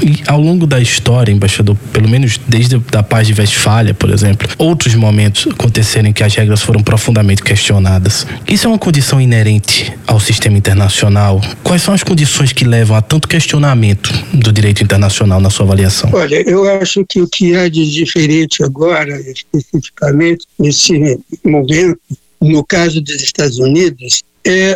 E ao longo da história, embaixador, pelo menos desde a Paz de Westfália, por exemplo, outros momentos aconteceram em que as regras foram profundamente questionadas. Isso é uma condição inerente ao sistema internacional? Quais são as condições que levam a tanto questionamento do direito internacional na sua avaliação? Olha, eu acho que o que há de diferente agora, especificamente nesse momento, no caso dos Estados Unidos, é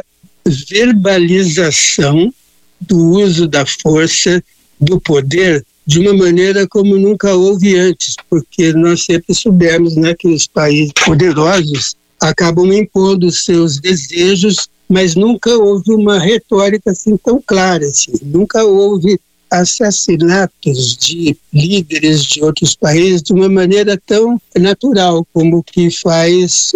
verbalização do uso da força, do poder, de uma maneira como nunca houve antes, porque nós sempre soubemos, né, que os países poderosos acabam impondo seus desejos, mas nunca houve uma retórica assim tão clara, assim. Nunca houve assassinatos de líderes de outros países de uma maneira tão natural como que faz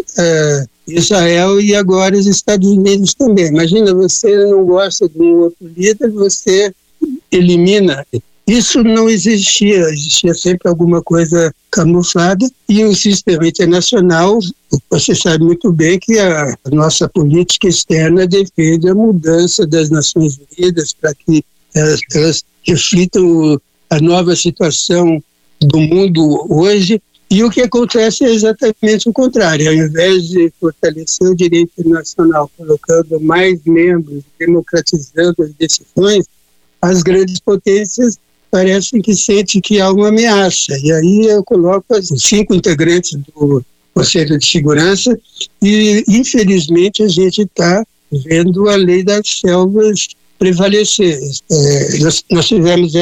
Israel e agora os Estados Unidos também. Imagina, você não gosta de um outro líder, você elimina. Isso não existia sempre alguma coisa camuflada, e o sistema internacional, você sabe muito bem que a nossa política externa defende a mudança das Nações Unidas para que elas reflitam a nova situação do mundo hoje. E o que acontece é exatamente o contrário. Ao invés de fortalecer o direito internacional, colocando mais membros, democratizando as decisões, as grandes potências parecem que sentem que há uma ameaça. E aí eu coloco os 5 integrantes do Conselho de Segurança e, infelizmente, a gente está vendo a lei das selvas prevalecer. Nós tivemos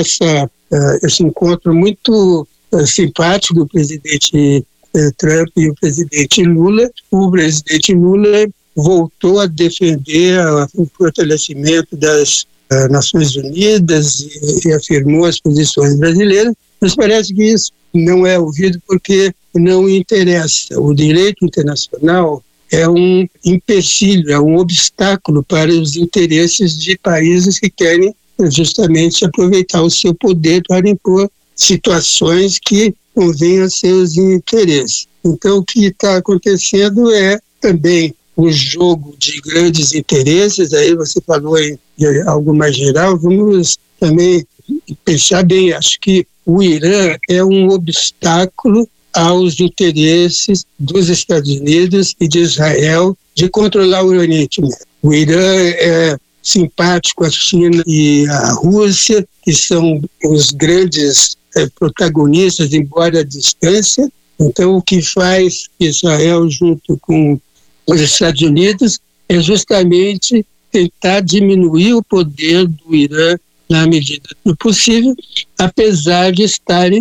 esse encontro muito simpático do presidente Trump e o presidente Lula. O presidente Lula voltou a defender o fortalecimento das Nações Unidas e afirmou as posições brasileiras, mas parece que isso não é ouvido porque não interessa. O direito internacional é um empecilho, é um obstáculo para os interesses de países que querem justamente aproveitar o seu poder para impor situações que convenham a seus interesses. Então, o que está acontecendo é também o jogo de grandes interesses. Aí você falou de algo mais geral, vamos também pensar bem. Acho que o Irã é um obstáculo aos interesses dos Estados Unidos e de Israel de controlar o Oriente Médio. O Irã é simpático à China e à Rússia, que são os grandes protagonistas, embora à distância. Então, o que faz Israel, junto com os Estados Unidos, é justamente tentar diminuir o poder do Irã na medida do possível, apesar de estarem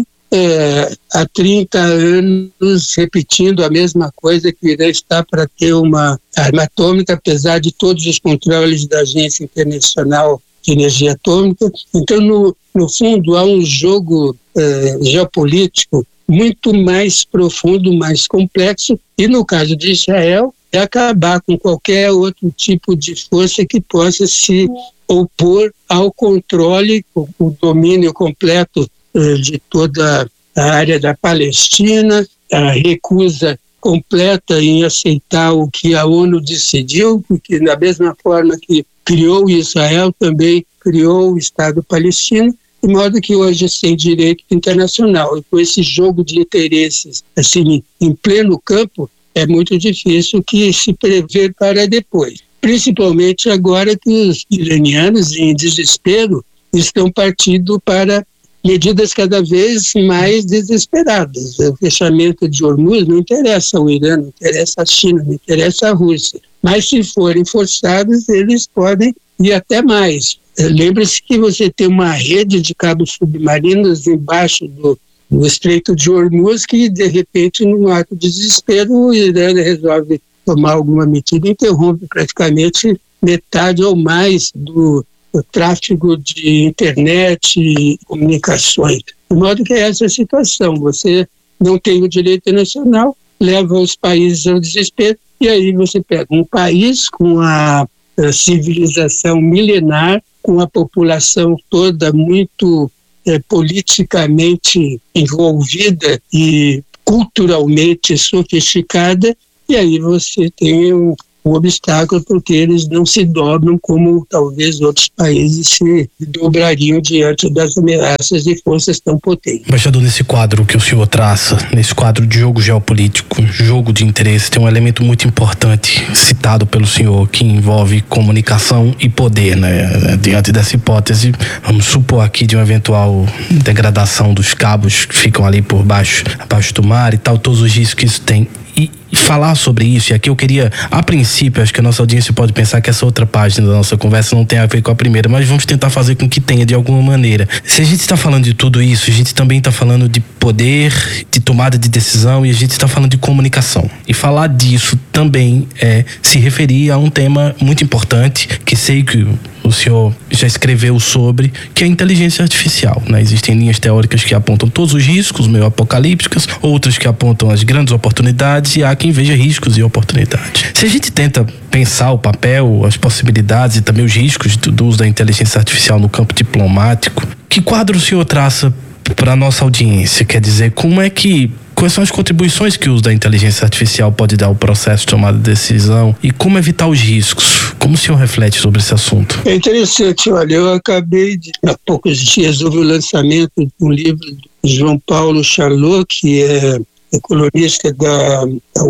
há 30 anos repetindo a mesma coisa, que o Irã está para ter uma arma atômica, apesar de todos os controles da Agência Internacional de Energia Atômica. Então, no fundo, há um jogo geopolítico muito mais profundo, mais complexo, e no caso de Israel, é acabar com qualquer outro tipo de força que possa se opor ao controle, o domínio completo de toda a área da Palestina, a recusa completa em aceitar o que a ONU decidiu, porque da mesma forma que criou Israel, também criou o Estado palestino, de modo que hoje sem direito internacional. E com esse jogo de interesses assim, em pleno campo, é muito difícil que se prever para depois. Principalmente agora que os iranianos, em desespero, estão partindo para medidas cada vez mais desesperadas. O fechamento de Hormuz não interessa ao Irã, não interessa à China, não interessa à Rússia. Mas se forem forçados, eles podem ir até mais. Lembre-se que você tem uma rede de cabos submarinos embaixo do Estreito de Hormuz que, de repente, num ato de desespero, o Irã resolve tomar alguma medida e interrompe praticamente metade ou mais do tráfego de internet e comunicações. De modo que é essa situação. Você não tem o direito internacional, leva os países ao desespero, e aí você pega um país com a civilização milenar, com a população toda muito politicamente envolvida e culturalmente sofisticada, e aí você tem um obstáculo, porque eles não se dobram como talvez outros países se dobrariam diante das ameaças de forças tão potentes. Embaixador, nesse quadro que o senhor traça, nesse quadro de jogo geopolítico, jogo de interesse, tem um elemento muito importante citado pelo senhor que envolve comunicação e poder, né? Diante dessa hipótese, vamos supor aqui de uma eventual degradação dos cabos que ficam ali por baixo, abaixo do mar e tal, todos os riscos que isso tem. E falar sobre isso, e aqui eu queria, a princípio, acho que a nossa audiência pode pensar que essa outra página da nossa conversa não tem a ver com a primeira, mas vamos tentar fazer com que tenha de alguma maneira. Se a gente está falando de tudo isso, a gente também está falando de poder, de tomada de decisão, e a gente está falando de comunicação. E falar disso também é se referir a um tema muito importante, que sei que o senhor já escreveu sobre, que é a inteligência artificial, né? Existem linhas teóricas que apontam todos os riscos, meio apocalípticas, outras que apontam as grandes oportunidades, e há quem veja riscos e oportunidades. Se a gente tenta pensar o papel, as possibilidades e também os riscos do uso da inteligência artificial no campo diplomático, que quadro o senhor traça para a nossa audiência? Quer dizer, quais são as contribuições que o uso da inteligência artificial pode dar ao processo de tomada de decisão e como evitar os riscos? Como o senhor reflete sobre esse assunto? É interessante, olha, eu acabei há poucos dias houve o lançamento de um livro do João Paulo Charlot, que é colunista da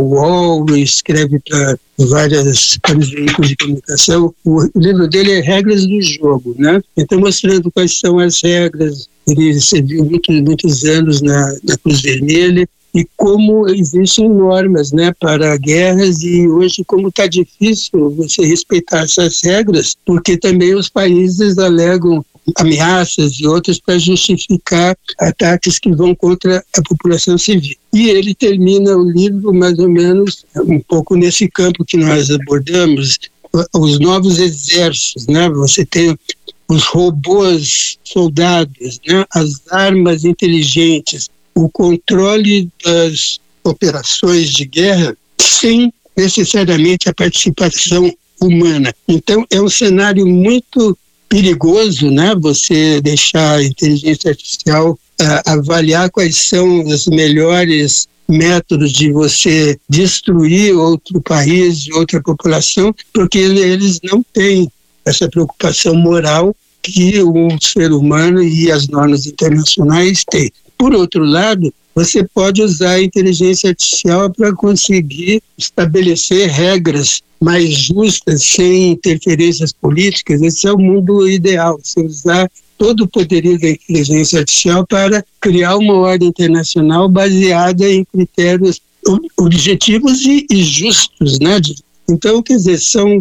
UOL e escreve para vários veículos de comunicação. O livro dele é Regras do Jogo, né? Então, mostrando quais são as regras. Ele serviu muitos anos na Cruz Vermelha, e como existem normas, né, para guerras, e hoje como está difícil você respeitar essas regras, porque também os países alegam ameaças e outras para justificar ataques que vão contra a população civil. E ele termina o livro mais ou menos um pouco nesse campo que nós abordamos, os novos exércitos, né? Você tem os robôs soldados, né? As armas inteligentes, o controle das operações de guerra sem necessariamente a participação humana. Então, é um cenário muito perigoso, né? Você deixar a inteligência artificial avaliar quais são os melhores métodos de você destruir outro país, outra população, porque eles não têm essa preocupação moral que o ser humano e as normas internacionais têm. Por outro lado, você pode usar a inteligência artificial para conseguir estabelecer regras mais justas, sem interferências políticas. Esse é o mundo ideal, você usar todo o poderio da inteligência artificial para criar uma ordem internacional baseada em critérios objetivos e justos, né? Então, quer dizer, são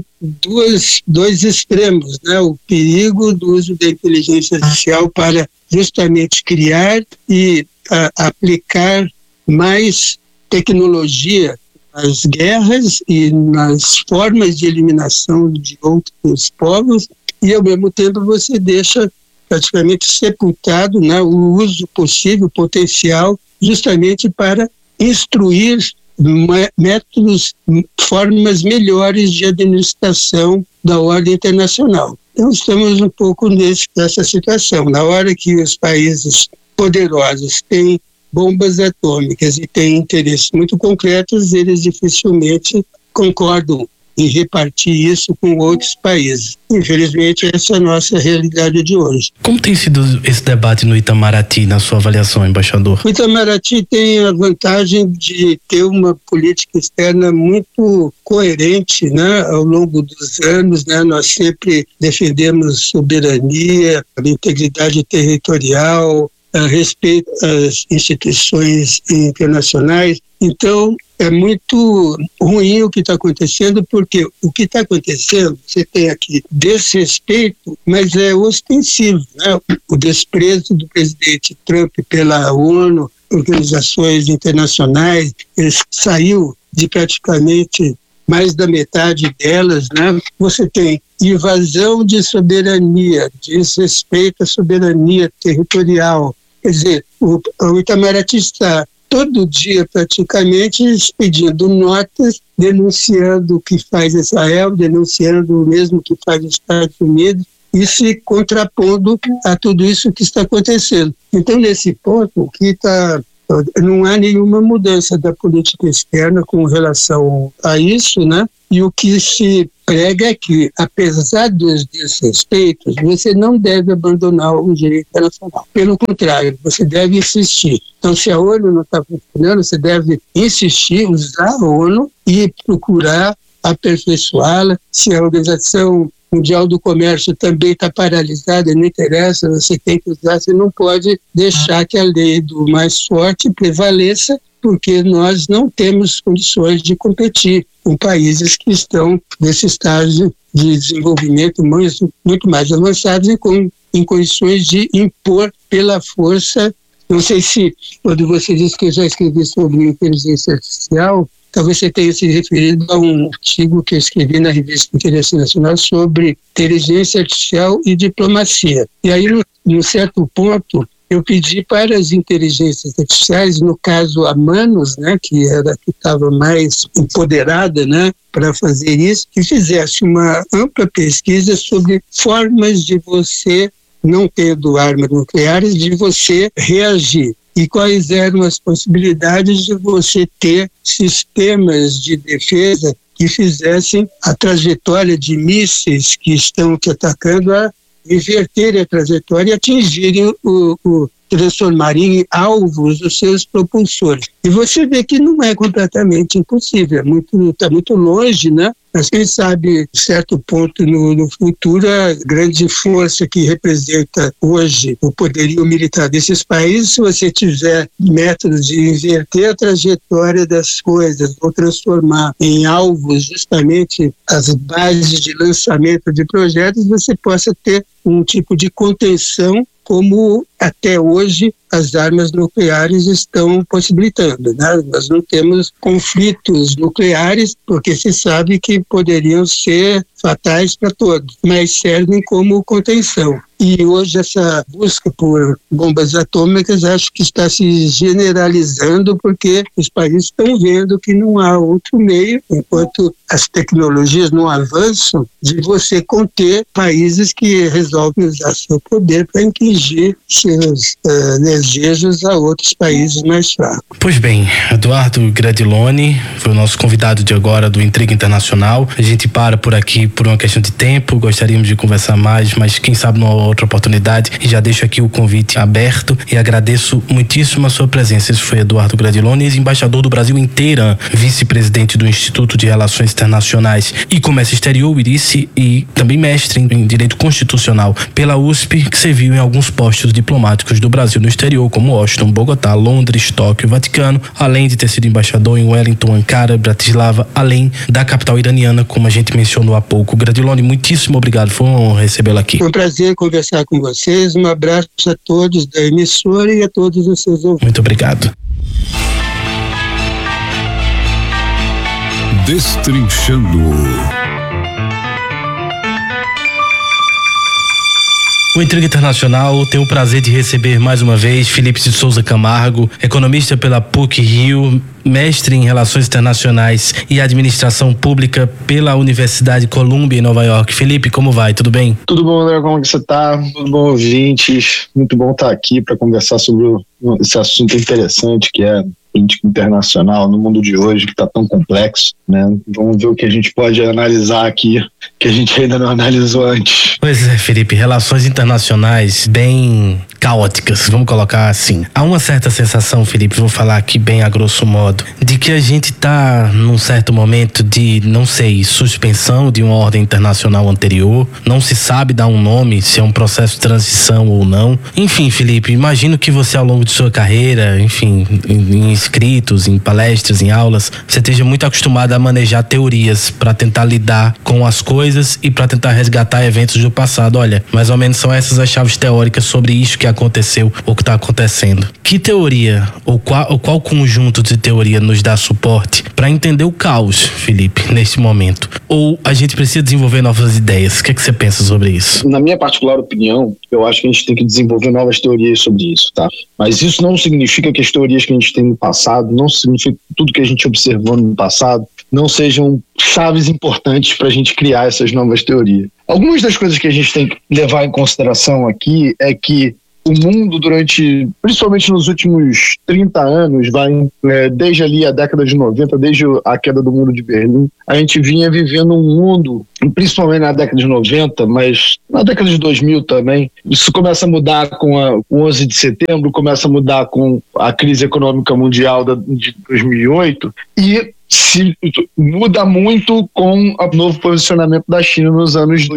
dois extremos, né? O perigo do uso da inteligência artificial para justamente criar e aplicar mais tecnologia nas guerras e nas formas de eliminação de outros povos, e ao mesmo tempo você deixa praticamente sepultado, né, o uso possível, potencial, justamente para instruir métodos, formas melhores de administração da ordem internacional. Então, estamos um pouco nessa situação. Na hora que os países poderosos têm bombas atômicas e têm interesses muito concretos, eles dificilmente concordam em repartir isso com outros países. Infelizmente, essa é a nossa realidade de hoje. Como tem sido esse debate no Itamaraty, na sua avaliação, embaixador? O Itamaraty tem a vantagem de ter uma política externa muito coerente, né? Ao longo dos anos, né? Nós sempre defendemos soberania, a integridade territorial, a respeito às instituições internacionais. Então, é muito ruim o que está acontecendo, porque o que está acontecendo, você tem aqui desrespeito, mas é ostensivo, né? O desprezo do presidente Trump pela ONU, organizações internacionais, ele saiu de praticamente mais da metade delas, né? Você tem invasão de soberania, desrespeito à soberania territorial. Quer dizer, o Itamaraty está todo dia praticamente expedindo notas, denunciando o que faz Israel, denunciando o mesmo que faz os Estados Unidos e se contrapondo a tudo isso que está acontecendo. Então, nesse ponto, não há nenhuma mudança da política externa com relação a isso, né? E o que se prega é que, apesar dos desrespeitos, você não deve abandonar o direito internacional. Pelo contrário, você deve insistir. Então, se a ONU não está funcionando, você deve insistir, usar a ONU e procurar aperfeiçoá-la. Se a Organização Mundial do Comércio também está paralisada, não interessa, você tem que usar, você não pode deixar que a lei do mais forte prevaleça, porque nós não temos condições de competir com países que estão nesse estágio de desenvolvimento muito mais avançados e em condições de impor pela força. Não sei se, quando você disse que eu já escrevi sobre inteligência artificial, talvez você tenha se referido a um artigo que eu escrevi na revista Interesse Nacional sobre inteligência artificial e diplomacia. E aí, num certo ponto, eu pedi para as inteligências artificiais, no caso a Manus, né, que era a que estava mais empoderada, né, para fazer isso, que fizesse uma ampla pesquisa sobre formas de você, não tendo armas nucleares, de você reagir. E quais eram as possibilidades de você ter sistemas de defesa que fizessem a trajetória de mísseis que estão te atacando a inverterem a trajetória e atingirem transformarem em alvos os seus propulsores. E você vê que não é completamente impossível, está muito longe, né? Mas quem sabe, em certo ponto no futuro, a grande força que representa hoje o poderio militar desses países, se você tiver métodos de inverter a trajetória das coisas ou transformar em alvos justamente as bases de lançamento de projetos, você possa ter um tipo de contenção como até hoje as armas nucleares estão possibilitando, né? Nós não temos conflitos nucleares porque se sabe que poderiam ser fatais para todos, mas servem como contenção. E hoje essa busca por bombas atômicas acho que está se generalizando porque os países estão vendo que não há outro meio, enquanto as tecnologias não avançam, de você conter países que resolvem usar seu poder para impingir seus desejos a outros países mais fracos. Pois bem, Eduardo Gradiloni foi o nosso convidado de agora do Intriga Internacional. A gente para por aqui por uma questão de tempo, gostaríamos de conversar mais, mas quem sabe numa outra oportunidade, e já deixo aqui o convite aberto e agradeço muitíssimo a sua presença. Esse foi Eduardo Gradiloni, ex-embaixador do Brasil em Teherã, vice-presidente do Instituto de Relações Internacionais e Comércio Exterior, IRICE, e também mestre em Direito Constitucional pela USP, que serviu em alguns postos diplomáticos do Brasil no exterior, como Washington, Bogotá, Londres, Tóquio, Vaticano, além de ter sido embaixador em Wellington, Ankara, Bratislava, além da capital iraniana, como a gente mencionou há pouco. Gradiloni, muitíssimo obrigado, foi uma honra recebê-lo aqui. Foi um prazer conversar com vocês, um abraço a todos da emissora e a todos os seus ouvintes. Muito obrigado. Destrinchando. O Intriga Internacional tem o prazer de receber mais uma vez Felipe de Souza Camargo, economista pela PUC-Rio, mestre em Relações Internacionais e Administração Pública pela Universidade Columbia em Nova York. Felipe, como vai? Tudo bem? Tudo bom, André? Como que você está? Tudo bom, ouvintes? Muito bom estar aqui para conversar sobre esse assunto interessante que é política internacional no mundo de hoje, que está tão complexo, né? Vamos ver o que a gente pode analisar aqui, que a gente ainda não analisou antes. Pois é, Felipe, relações internacionais bem caóticas, vamos colocar assim. Há uma certa sensação, Felipe, vou falar aqui bem a grosso modo, de que a gente está num certo momento de, não sei, suspensão de uma ordem internacional anterior, não se sabe dar um nome, se é um processo de transição ou não. Enfim, Felipe, imagino que você ao longo de sua carreira, enfim, em escritos, em palestras, em aulas, você esteja muito acostumado a manejar teorias para tentar lidar com as coisas e para tentar resgatar eventos do passado. Olha, mais ou menos são essas as chaves teóricas sobre isso que aconteceu ou que está acontecendo. Que teoria ou qual conjunto de teoria nos dá suporte para entender o caos, Felipe, neste momento? Ou a gente precisa desenvolver novas ideias? O que é que você pensa sobre isso? Na minha particular opinião, eu acho que a gente tem que desenvolver novas teorias sobre isso, tá? Mas isso não significa que as teorias que a gente tem no passado, não significa que tudo que a gente observou no passado não sejam chaves importantes para a gente criar essas novas teorias. Algumas das coisas que a gente tem que levar em consideração aqui é que o mundo principalmente nos últimos 30 anos, desde ali a década de 90, desde a queda do Muro de Berlim, a gente vinha vivendo um mundo, principalmente na década de 90, mas na década de 2000 também. Isso começa a mudar com o 11 de setembro, começa a mudar com a crise econômica mundial de 2008 e se muda muito com o novo posicionamento da China nos anos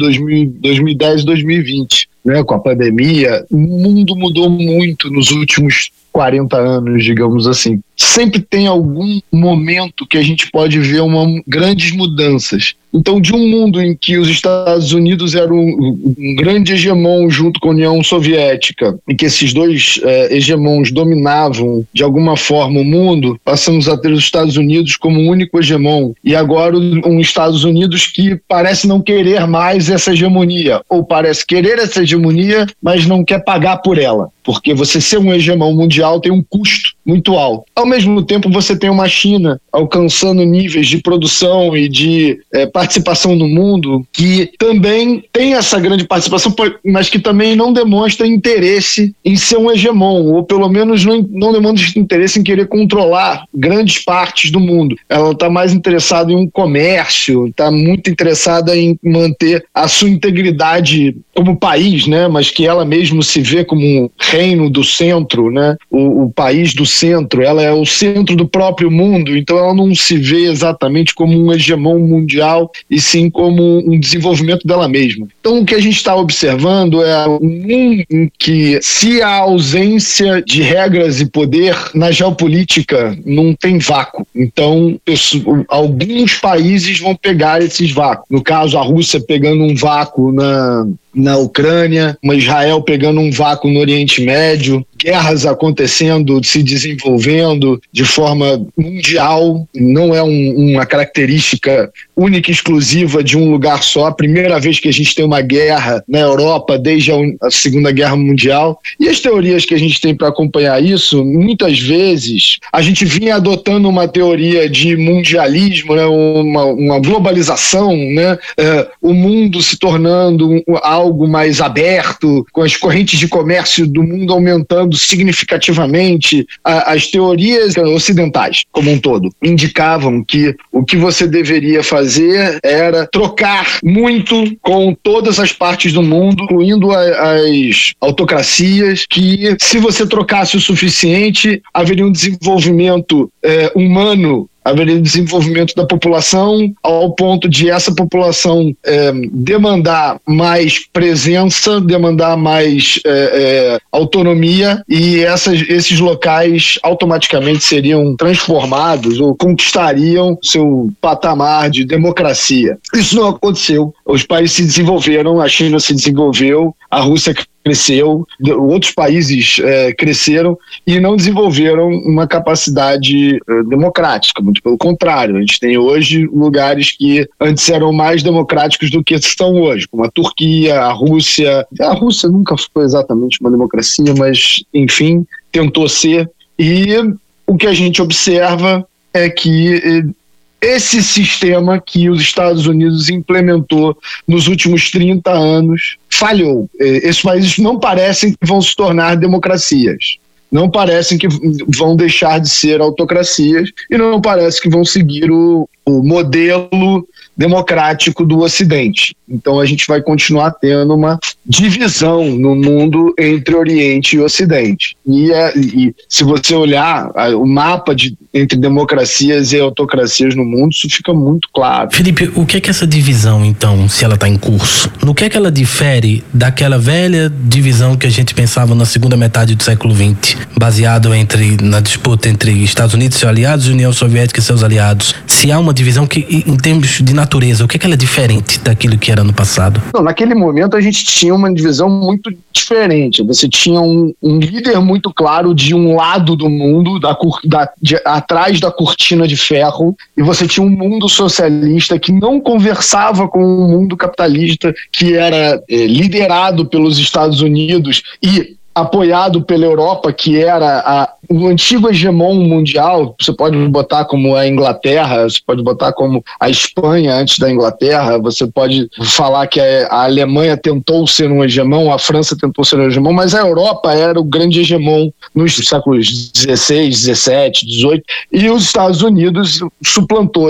2010 e 2020. Com a pandemia, o mundo mudou muito nos últimos 40 anos, digamos assim. Sempre tem algum momento que a gente pode ver grandes mudanças. Então, de um mundo em que os Estados Unidos eram um grande hegemon junto com a União Soviética, e que esses dois hegemons dominavam de alguma forma o mundo, passamos a ter os Estados Unidos como um único hegemon. E agora um Estados Unidos que parece não querer mais essa hegemonia, ou parece querer essa hegemonia, mas não quer pagar por ela. Porque você ser um hegemon mundial tem um custo muito alto. Ao mesmo tempo, você tem uma China alcançando níveis de produção e de participação no mundo que também tem essa grande participação, mas que também não demonstra interesse em ser um hegemon, ou pelo menos não demonstra interesse em querer controlar grandes partes do mundo. Ela está mais interessada em um comércio, está muito interessada em manter a sua integridade como país, mas que ela mesmo se vê como um reino do centro, o país do centro. Ela é o centro do próprio mundo, então ela não se vê exatamente como um hegemon mundial, e sim como um desenvolvimento dela mesma. Então o que a gente está observando é um mundo em que, se a ausência de regras e poder na geopolítica, não tem vácuo. Então alguns países vão pegar esses vácuos. No caso, a Rússia pegando um vácuo na Ucrânia, Israel pegando um vácuo no Oriente Médio, guerras acontecendo, se desenvolvendo de forma mundial, não é uma característica única e exclusiva de um lugar só. A primeira vez que a gente tem uma guerra na Europa desde a Segunda Guerra Mundial. E as teorias que a gente tem para acompanhar isso, muitas vezes a gente vinha adotando uma teoria de mundialismo, uma globalização, o mundo se tornando algo mais aberto, com as correntes de comércio do mundo aumentando significativamente. As teorias ocidentais, como um todo, indicavam que o que você deveria fazer era trocar muito com todas as partes do mundo, incluindo as autocracias, que se você trocasse o suficiente, haveria um desenvolvimento humano, haveria desenvolvimento da população, ao ponto de essa população demandar mais presença, demandar mais autonomia, e esses locais automaticamente seriam transformados ou conquistariam seu patamar de democracia. Isso não aconteceu. Os países se desenvolveram, a China se desenvolveu, a Rússia cresceu, outros países cresceram e não desenvolveram uma capacidade democrática, muito pelo contrário. A gente tem hoje lugares que antes eram mais democráticos do que estão hoje, como a Turquia, a Rússia. A Rússia nunca foi exatamente uma democracia, mas, enfim, tentou ser. E o que a gente observa é que esse sistema que os Estados Unidos implementou nos últimos 30 anos falhou. Esses países não parecem que vão se tornar democracias, não parecem que vão deixar de ser autocracias, e não parece que vão seguir o modelo democrático do Ocidente. Então a gente vai continuar tendo uma divisão no mundo entre Oriente e Ocidente. E se você olhar o mapa entre democracias e autocracias no mundo, isso fica muito claro. Felipe, o que é que essa divisão, então, se ela está em curso? No que é que ela difere daquela velha divisão que a gente pensava na segunda metade do século XX, baseado na disputa entre Estados Unidos e seus aliados e União Soviética e seus aliados? Se há uma divisão que, em termos de natureza, o que é que ela é diferente daquilo que era no passado? Não, naquele momento a gente tinha uma divisão muito diferente. Você tinha um líder muito claro de um lado do mundo, atrás da cortina de ferro, e você tinha um mundo socialista que não conversava com o mundo capitalista, que era liderado pelos Estados Unidos e apoiado pela Europa, que era o antigo hegemon mundial. Você pode botar como a Inglaterra, você pode botar como a Espanha antes da Inglaterra, você pode falar que a Alemanha tentou ser um hegemon, a França tentou ser um hegemon, mas a Europa era o grande hegemon nos séculos 16, 17, 18, e os Estados Unidos suplantou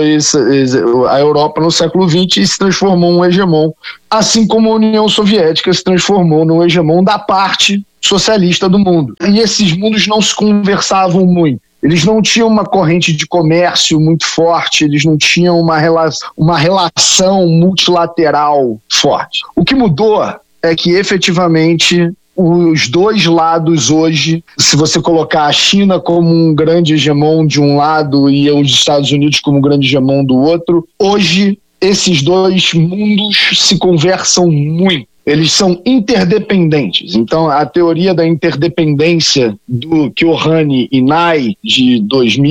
a Europa no século 20 e se transformou em um hegemon, assim como a União Soviética se transformou no hegemon da parte socialista do mundo. E esses mundos não se conversavam muito. Eles não tinham uma corrente de comércio muito forte, eles não tinham uma relação multilateral forte. O que mudou é que, efetivamente, os dois lados hoje, se você colocar a China como um grande hegemon de um lado e os Estados Unidos como um grande hegemon do outro, hoje esses dois mundos se conversam muito. Eles são interdependentes. Então, a teoria da interdependência do Keohane e Nye, de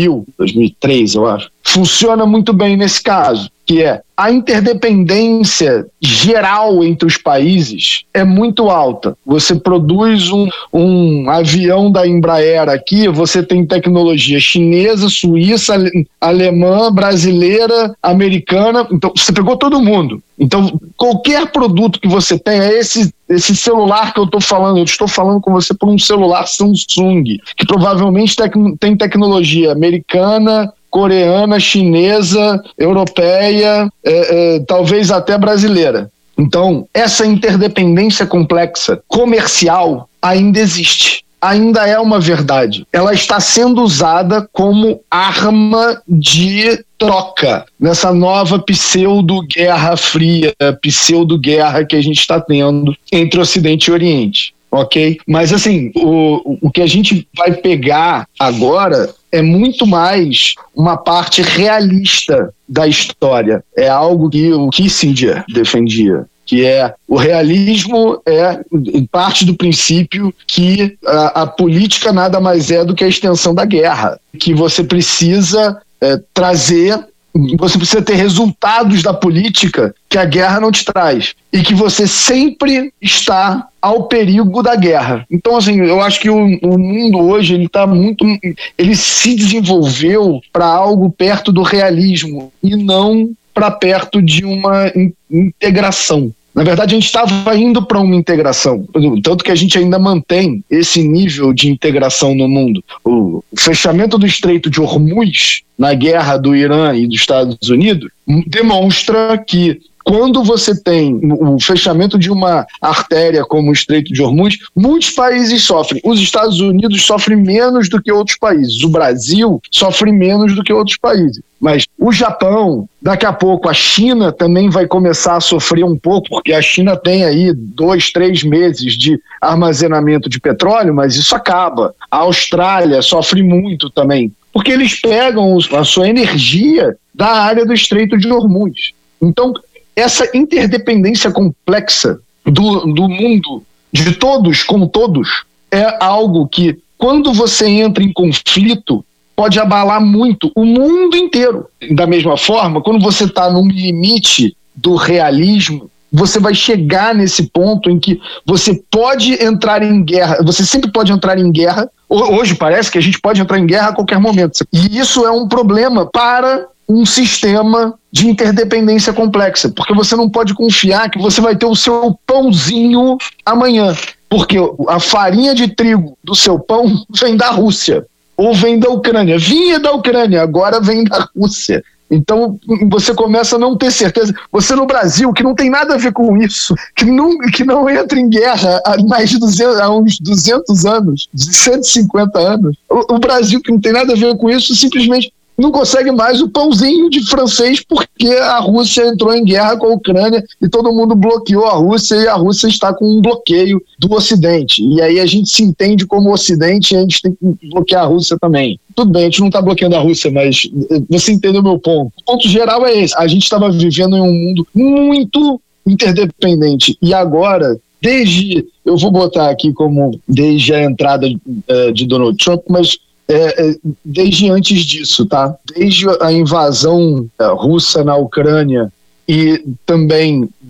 2003, eu acho, funciona muito bem nesse caso, que é a interdependência geral entre os países é muito alta. Você produz um avião da Embraer aqui, você tem tecnologia chinesa, suíça, alemã, brasileira, americana, então você pegou todo mundo. Então, qualquer produto que você tenha, esse celular que eu estou falando com você por um celular Samsung, que provavelmente tem tecnologia americana, coreana, chinesa, europeia, talvez até brasileira. Então, essa interdependência complexa comercial ainda existe. Ainda é uma verdade. Ela está sendo usada como arma de troca nessa nova pseudo-guerra fria, pseudo-guerra que a gente está tendo entre Ocidente e Oriente. Ok? Mas assim, o que a gente vai pegar agora é muito mais uma parte realista da história. É algo que o Kissinger defendia, que é o realismo parte do princípio que a política nada mais é do que a extensão da guerra, que você precisa você precisa ter resultados da política que a guerra não te traz e que você sempre está ao perigo da guerra. Então, assim, eu acho que o mundo hoje ele se desenvolveu para algo perto do realismo e não para perto de uma integração. Na verdade, a gente estava indo para uma integração, tanto que a gente ainda mantém esse nível de integração no mundo. O fechamento do Estreito de Hormuz na guerra do Irã e dos Estados Unidos demonstra que quando você tem o fechamento de uma artéria como o Estreito de Hormuz, muitos países sofrem. Os Estados Unidos sofrem menos do que outros países. O Brasil sofre menos do que outros países. Mas o Japão, daqui a pouco a China também vai começar a sofrer um pouco, porque a China tem aí 2-3 meses de armazenamento de petróleo, mas isso acaba. A Austrália sofre muito também, porque eles pegam a sua energia da área do Estreito de Hormuz. Então, essa interdependência complexa do mundo, de todos com todos, é algo que, quando você entra em conflito, pode abalar muito o mundo inteiro. Da mesma forma, quando você está no limite do realismo, você vai chegar nesse ponto em que você pode entrar em guerra, você sempre pode entrar em guerra. Hoje parece que a gente pode entrar em guerra a qualquer momento. E isso é um problema para um sistema de interdependência complexa, porque você não pode confiar que você vai ter o seu pãozinho amanhã, porque a farinha de trigo do seu pão vem da Rússia, ou vem da Ucrânia, vinha da Ucrânia, agora vem da Rússia. Então você começa a não ter certeza. Você no Brasil, que não tem nada a ver com isso, que não entra em guerra há uns 200 anos, 150 anos, o Brasil, que não tem nada a ver com isso, simplesmente não consegue mais o pãozinho de francês porque a Rússia entrou em guerra com a Ucrânia e todo mundo bloqueou a Rússia e a Rússia está com um bloqueio do Ocidente. E aí a gente se entende como Ocidente e a gente tem que bloquear a Rússia também. Tudo bem, a gente não está bloqueando a Rússia, mas você entendeu o meu ponto. O ponto geral é esse. A gente estava vivendo em um mundo muito interdependente e agora, eu vou botar aqui como desde a entrada de Donald Trump, mas desde antes disso, tá? Desde a invasão russa na Ucrânia e também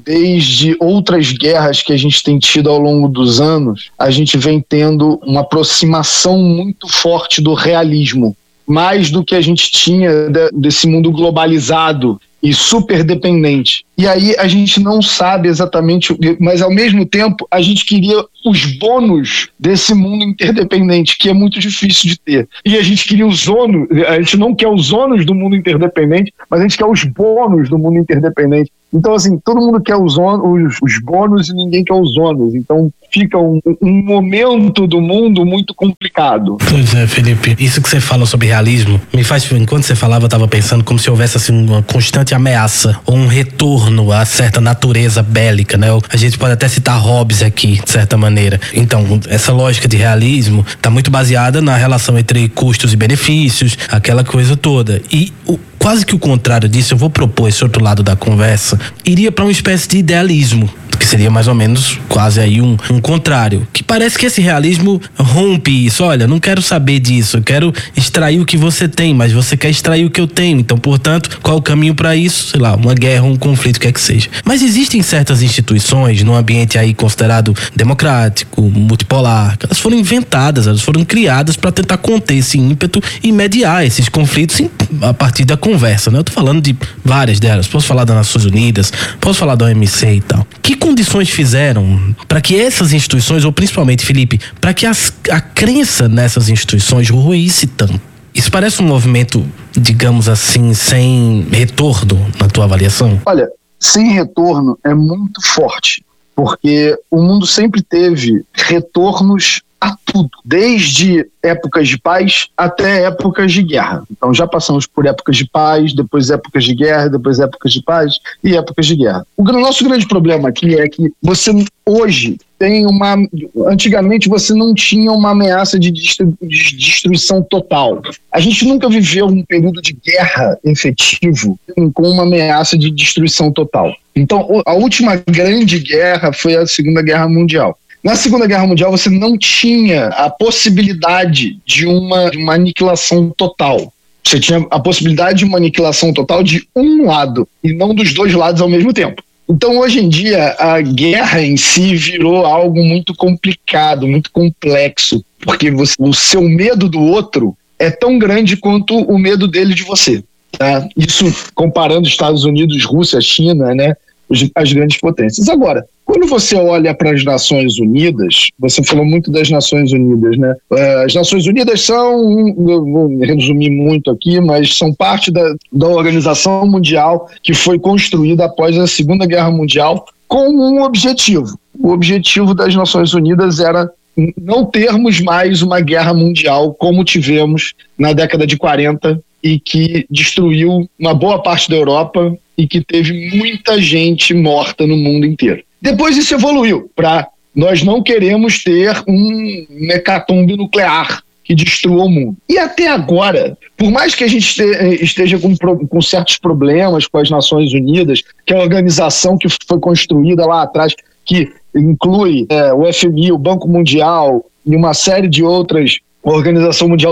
desde outras guerras que a gente tem tido ao longo dos anos, a gente vem tendo uma aproximação muito forte do realismo, mais do que a gente tinha desse mundo globalizado e super dependente. E aí a gente não sabe exatamente, mas ao mesmo tempo a gente queria os bônus desse mundo interdependente, que é muito difícil de ter. E a gente queria os ônus, a gente não quer os ônus do mundo interdependente, mas a gente quer os bônus do mundo interdependente. Então, assim, todo mundo quer os bônus e ninguém quer os ônus. Então, fica um momento do mundo muito complicado. Pois é, Felipe. Isso que você fala sobre realismo me faz... Enquanto você falava, eu estava pensando como se houvesse, assim, uma constante ameaça ou um retorno a certa natureza bélica, né? A gente pode até citar Hobbes aqui, de certa maneira. Então, essa lógica de realismo está muito baseada na relação entre custos e benefícios, aquela coisa toda. E quase que o contrário disso, eu vou propor esse outro lado da conversa, iria para uma espécie de idealismo, que seria mais ou menos quase aí um contrário, que parece que esse realismo rompe isso. Olha, não quero saber disso, eu quero extrair o que você tem, mas você quer extrair o que eu tenho, então, portanto, qual é o caminho para isso? Sei lá, uma guerra, um conflito, quer que seja. Mas existem certas instituições num ambiente aí considerado democrático, multipolar, que elas foram inventadas, elas foram criadas para tentar conter esse ímpeto e mediar esses conflitos a partir da conversa, né? Eu tô falando de várias delas, posso falar das Nações Unidas, posso falar da OMC e tal. Que condições fizeram para que essas instituições, ou principalmente, Felipe, para que a crença nessas instituições ruísse tanto? Isso parece um movimento, digamos assim, sem retorno na tua avaliação? Olha, sem retorno é muito forte, porque o mundo sempre teve retornos a tudo, desde épocas de paz até épocas de guerra. Então já passamos por épocas de paz, depois épocas de guerra, depois épocas de paz e épocas de guerra. O nosso grande problema aqui é que você hoje tem antigamente você não tinha uma ameaça de destruição total. A gente nunca viveu um período de guerra efetivo com uma ameaça de destruição total. Então a última grande guerra foi a Segunda Guerra Mundial. Na Segunda Guerra Mundial, você não tinha a possibilidade de uma aniquilação total. Você tinha a possibilidade de uma aniquilação total de um lado e não dos dois lados ao mesmo tempo. Então, hoje em dia, a guerra em si virou algo muito complicado, muito complexo, porque o seu medo do outro é tão grande quanto o medo dele de você. Tá? Isso comparando Estados Unidos, Rússia, China, né? As grandes potências. Agora, quando você olha para as Nações Unidas, você falou muito das Nações Unidas, né? As Nações Unidas são, vou resumir muito aqui, mas são parte da Organização Mundial que foi construída após a Segunda Guerra Mundial com um objetivo. O objetivo das Nações Unidas era não termos mais uma guerra mundial como tivemos na década de 40 e que destruiu uma boa parte da Europa e que teve muita gente morta no mundo inteiro. Depois isso evoluiu para nós não queremos ter um hecatombe nuclear que destrua o mundo. E até agora, por mais que a gente esteja com certos problemas com as Nações Unidas, que é a organização que foi construída lá atrás, que inclui o FMI, o Banco Mundial e uma série de outras, a Organização Mundial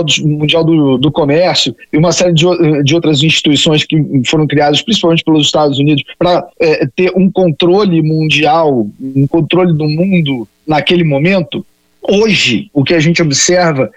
do Comércio e uma série de outras instituições que foram criadas principalmente pelos Estados Unidos para ter um controle mundial, um controle do mundo naquele momento. Hoje, o que a gente observa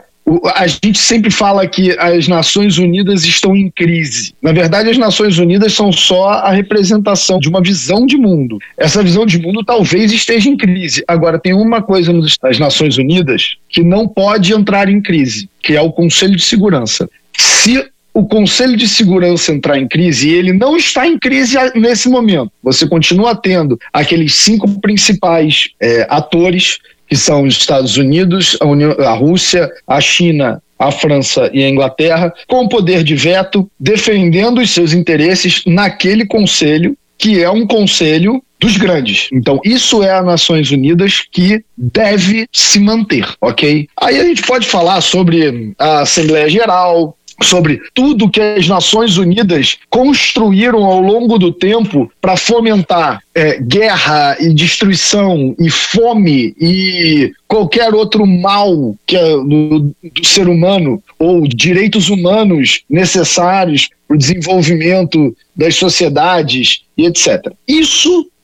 a gente sempre fala que as Nações Unidas estão em crise. Na verdade, as Nações Unidas são só a representação de uma visão de mundo. Essa visão de mundo talvez esteja em crise. Agora, tem uma coisa nas Nações Unidas que não pode entrar em crise, que é o Conselho de Segurança. Se o Conselho de Segurança entrar em crise, e ele não está em crise nesse momento, você continua tendo aqueles 5 principais atores, que são os Estados Unidos, a Rússia, a China, a França e a Inglaterra, com poder de veto, defendendo os seus interesses naquele conselho, que é um conselho dos grandes. Então, isso é as Nações Unidas que deve se manter, ok? Aí a gente pode falar sobre a Assembleia Geral, sobre tudo que as Nações Unidas construíram ao longo do tempo para fomentar guerra e destruição e fome e qualquer outro mal que é do ser humano ou direitos humanos necessários para o desenvolvimento das sociedades e etc. Isso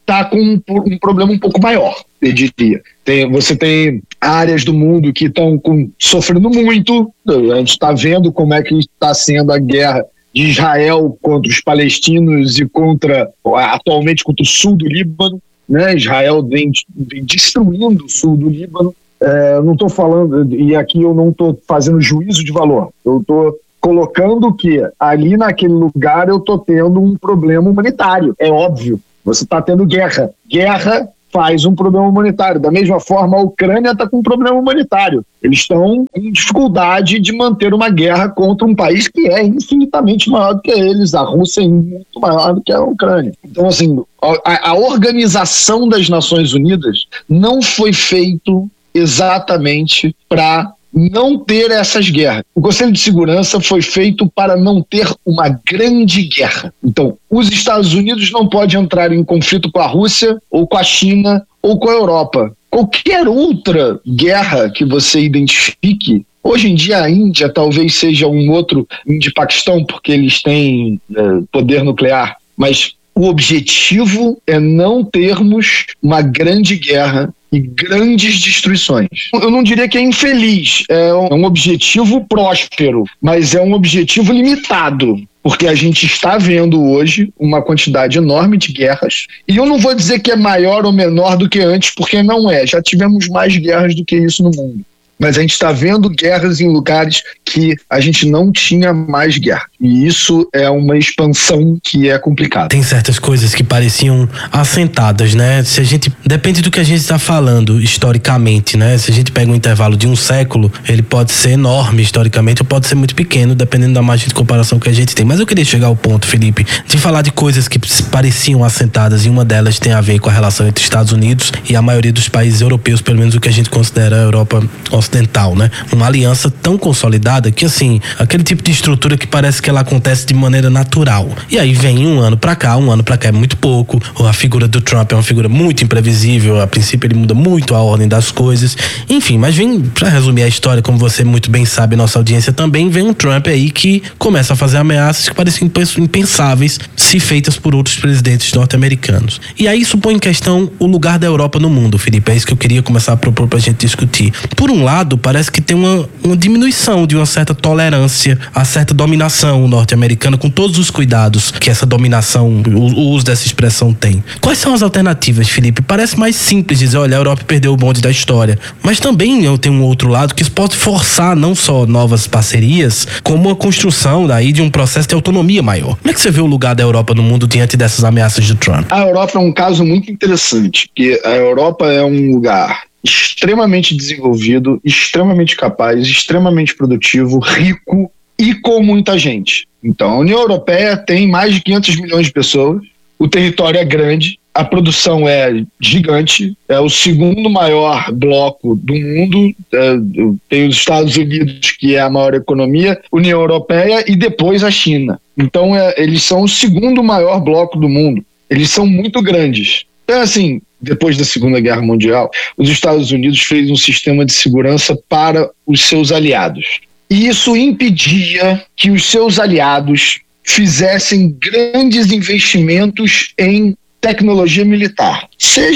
está com um problema um pouco maior, eu diria. Você tem áreas do mundo que estão sofrendo muito. A gente está vendo como é que está sendo a guerra de Israel contra os palestinos e atualmente contra o sul do Líbano, né? Israel vem destruindo o sul do Líbano. Não estou falando, e aqui eu não estou fazendo juízo de valor, eu estou colocando que ali naquele lugar eu estou tendo um problema humanitário. É óbvio, você está tendo guerra. Guerra faz um problema humanitário. Da mesma forma, a Ucrânia está com um problema humanitário. Eles estão em dificuldade de manter uma guerra contra um país que é infinitamente maior do que eles. A Rússia é muito maior do que a Ucrânia. Então, assim, a organização das Nações Unidas não foi feito exatamente para não ter essas guerras. O Conselho de Segurança foi feito para não ter uma grande guerra. Então, os Estados Unidos não podem entrar em conflito com a Rússia, ou com a China, ou com a Europa. Qualquer outra guerra que você identifique, hoje em dia a Índia talvez seja um outro Índia-Paquistão, porque eles têm poder nuclear, mas o objetivo é não termos uma grande guerra e grandes destruições. Eu não diria que é infeliz, é um objetivo próspero, mas é um objetivo limitado, porque a gente está vendo hoje uma quantidade enorme de guerras, e eu não vou dizer que é maior ou menor do que antes, porque não é, já tivemos mais guerras do que isso no mundo. Mas a gente está vendo guerras em lugares que a gente não tinha mais guerra. E isso é uma expansão que é complicada. Tem certas coisas que pareciam assentadas, né? Se a gente, depende do que a gente está falando historicamente, né? Se a gente pega um intervalo de um século, ele pode ser enorme historicamente ou pode ser muito pequeno, dependendo da margem de comparação que a gente tem. Mas eu queria chegar ao ponto, Felipe, de falar de coisas que pareciam assentadas, e uma delas tem a ver com a relação entre Estados Unidos e a maioria dos países europeus, pelo menos o que a gente considera a Europa ocidental, né? Uma aliança tão consolidada que, assim, aquele tipo de estrutura que parece que ela acontece de maneira natural. E aí vem um ano pra cá é muito pouco. A figura do Trump é uma figura muito imprevisível. A princípio ele muda muito a ordem das coisas. Enfim, mas vem, pra resumir a história, como você muito bem sabe, nossa audiência também, vem um Trump aí que começa a fazer ameaças que pareciam impensáveis se feitas por outros presidentes norte-americanos. E aí isso põe em questão o lugar da Europa no mundo, Felipe. É isso que eu queria começar a propor pra gente discutir. Por um lado, parece que tem uma diminuição de uma certa tolerância a certa dominação norte-americana, com todos os cuidados que essa dominação, o uso dessa expressão tem. Quais são as alternativas, Felipe? Parece mais simples dizer, olha, a Europa perdeu o bonde da história, mas também eu tenho um outro lado que isso pode forçar não só novas parcerias, como a construção daí de um processo de autonomia maior. Como é que você vê o lugar da Europa no mundo diante dessas ameaças do Trump? A Europa é um caso muito interessante, porque a Europa é um lugar extremamente desenvolvido, extremamente capaz, extremamente produtivo, rico e com muita gente. Então, a União Europeia tem mais de 500 milhões de pessoas, o território é grande, a produção é gigante, é o segundo maior bloco do mundo, tem os Estados Unidos, que é a maior economia, União Europeia e depois a China. Então, eles são o segundo maior bloco do mundo, eles são muito grandes. Então, assim, depois da Segunda Guerra Mundial, os Estados Unidos fez um sistema de segurança para os seus aliados. E isso impedia que os seus aliados fizessem grandes investimentos em tecnologia militar.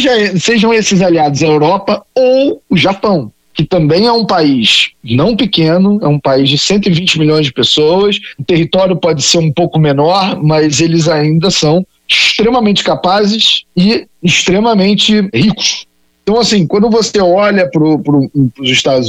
Sejam esses aliados a Europa ou o Japão, que também é um país não pequeno, é um país de 120 milhões de pessoas, o território pode ser um pouco menor, mas eles ainda são extremamente capazes e extremamente ricos. Então, assim, quando você olha para os Estados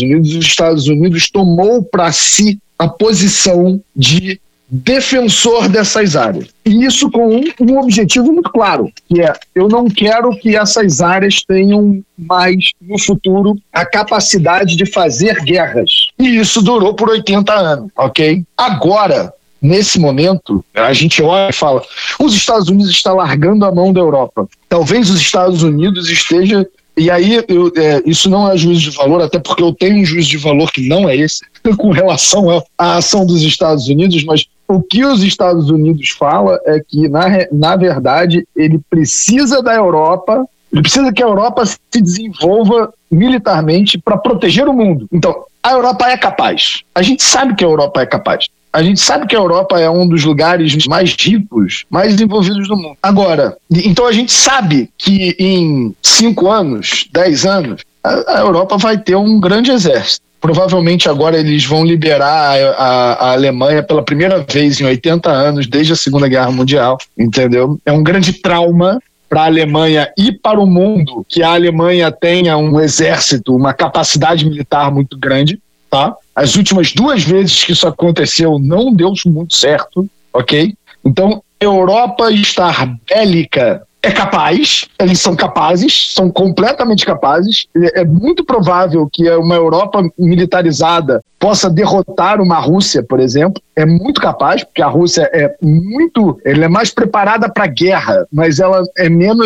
Unidos tomou para si a posição de defensor dessas áreas. E isso com um objetivo muito claro, que é, eu não quero que essas áreas tenham mais, no futuro, a capacidade de fazer guerras. E isso durou por 80 anos, ok? Agora, nesse momento, a gente olha e fala, os Estados Unidos estão largando a mão da Europa. Talvez os Estados Unidos esteja... E aí, isso não é juízo de valor, até porque eu tenho um juízo de valor que não é esse, com relação à ação dos Estados Unidos, mas o que os Estados Unidos fala é que, na verdade, ele precisa da Europa, ele precisa que a Europa se desenvolva militarmente para proteger o mundo. Então, a Europa é capaz. A gente sabe que a Europa é capaz. A gente sabe que a Europa é um dos lugares mais ricos, mais desenvolvidos do mundo. Agora, então a gente sabe que em 5 anos, 10 anos, a Europa vai ter um grande exército. Provavelmente agora eles vão liberar a Alemanha pela primeira vez em 80 anos, desde a Segunda Guerra Mundial, entendeu? É um grande trauma para a Alemanha e para o mundo que a Alemanha tenha um exército, uma capacidade militar muito grande, tá? As últimas 2 vezes que isso aconteceu não deu muito certo, ok? Então, a Europa estar bélica é capaz, eles são capazes, são completamente capazes. É muito provável que uma Europa militarizada possa derrotar uma Rússia, por exemplo. É muito capaz, porque a Rússia ela é mais preparada para a guerra, mas ela é